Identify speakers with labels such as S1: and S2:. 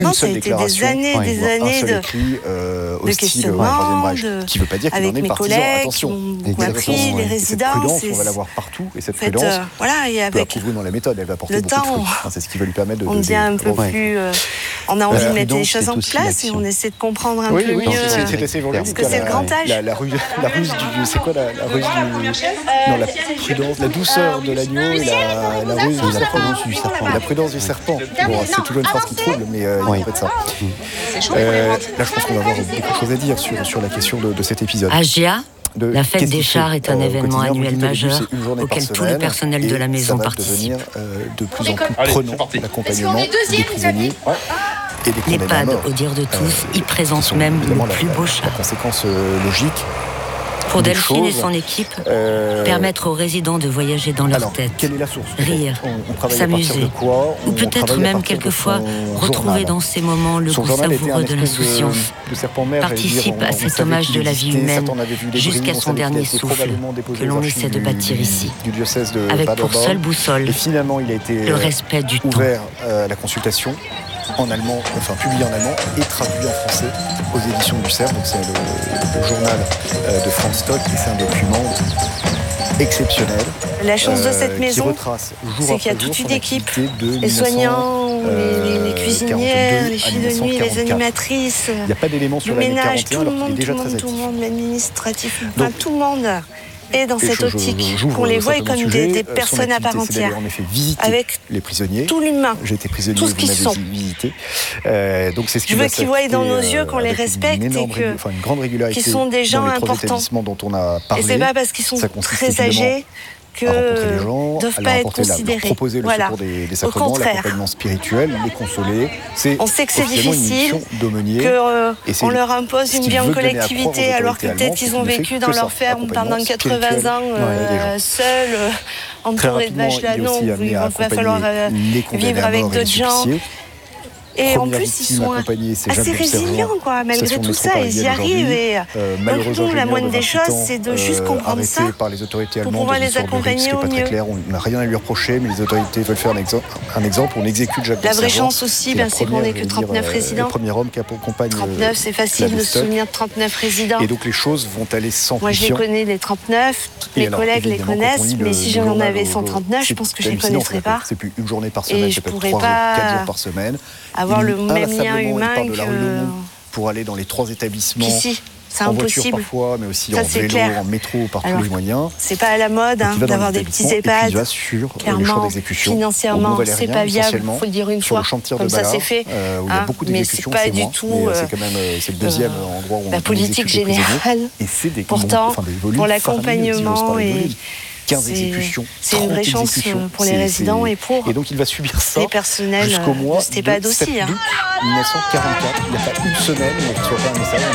S1: Non, ça a été des années de questionnement,
S2: qui ne veut pas dire qu'il en est partisan. Attention,
S1: les résidents,
S2: on va l'avoir partout, et cette prudence peut approuver dans la méthode, elle va apporter beaucoup de fruits. C'est ce qui va lui permettre de...
S1: On devient un peu plus... On a envie de mettre les choses en place et on essaie de comprendre un peu mieux. Parce que c'est le grand âge.
S2: La ruse du... C'est quoi la ruse du... Non, la prudence, la douceur de l'agneau et la ruse de la prudence du serpent. La prudence du serpent. Bon, c'est toujours une phrase qui trouble, mais il y a de ça. Là, je pense qu'on va avoir beaucoup de choses à dire sur la question de cet épisode.
S3: Agia, la fête des chars est un événement annuel majeur auquel tout le personnel de la maison participe.
S2: De plus en plus prenant l'accompagnement des prisonniers et des condamnés à
S3: l'EHPAD,
S2: mort.
S3: au dire de tous, y présente même le plus beau chat.
S2: La conséquence logique.
S3: Pour Delphine et son équipe, permettre aux résidents de voyager dans leur tête,
S2: quelle est la source?
S3: rire, s'amuser, ou peut-être même quelquefois retrouver dans ces moments le goût savoureux de l'insouciance, participe à cet hommage de la vie humaine jusqu'à son dernier souffle que l'on essaie de bâtir ici, avec pour seule boussole le respect du temps.
S2: Ouvert la consultation en allemand, enfin publié en allemand et traduit en français aux éditions du CERF. Donc c'est le journal de Franz Stock et c'est un document exceptionnel.
S1: La chance de cette maison, c'est qu'il y a toute une équipe, les soignants, les cuisinières, les filles de nuit, les animatrices,
S2: il n'y a pas d'éléments sur
S1: le ménage, tout le monde, l'administratif, enfin tout le monde est dans cette optique, qu'on les voit comme des personnes à part entière, avec
S2: les prisonniers,
S1: tout l'humain,
S2: j'ai été prisonnier,
S1: tout ce qu'ils sont.
S2: Donc c'est ce
S1: je veux qu'ils voient dans nos yeux qu'on les respecte et qu'ils sont des gens importants.
S2: Dont on a parlé.
S1: Et c'est pas parce qu'ils sont très âgés que ne doivent pas être considérés.
S2: Proposer le secours des sacrements, l'accompagnement spirituel, les consoler.
S1: On sait que c'est difficile, qu'on leur impose une vie en collectivité alors que peut-être ils ont vécu dans leur ferme pendant 80 ans seuls, entourés de vaches là. Non, il va falloir vivre avec d'autres gens. Et en plus, ils sont assez résilients, quoi, malgré tout ça, ils y arrivent. Et donc, nous, la moindre des choses, c'est de juste comprendre ça pour pouvoir les accompagner au mieux.
S2: On n'a rien à lui reprocher, mais les autorités veulent faire un exemple. On exécute Jacques
S1: La vraie chance aussi, c'est qu'on n'est que 39 résidents.
S2: Le premier homme qui accompagne
S1: 39, c'est facile de se souvenir de 39 résidents.
S2: Et donc, les choses vont aller sans
S1: Moi, je les connais, les 39. Mes collègues les connaissent, mais si j'en avais 139, je pense que je ne les connaîtrais pas.
S2: C'est plus une journée par semaine, c'est peut-être 3 jours, 4 jours par semaine.
S1: Avoir le même lien humain que...
S2: pour aller dans les 3 établissements.
S1: Ici, c'est
S2: en
S1: impossible.
S2: Voiture parfois, mais aussi en vélo, en métro, par tous les moyens.
S1: C'est pas à la mode d'avoir des petits EHPAD. Clairement, financièrement, c'est pas viable. Il faut le dire une fois. Comme ça, c'est fait. Mais c'est pas du tout
S2: c'est le deuxième endroit où
S1: la politique générale. Pourtant, pour l'accompagnement et
S2: 15 exécutions.
S1: C'est une vraie chance pour les résidents et pour
S2: donc il va subir ça
S1: les personnels
S2: jusqu'au mois
S1: de cet EHPAD aussi.
S2: 7 août 1944. Il n'y a pas une semaine où on ne reçoit pas un message.